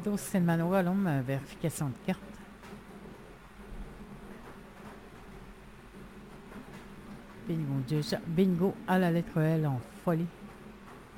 12, c'est le manoir à l'homme, vérification de carte. Bingo, déjà, bingo à la lettre L en folie.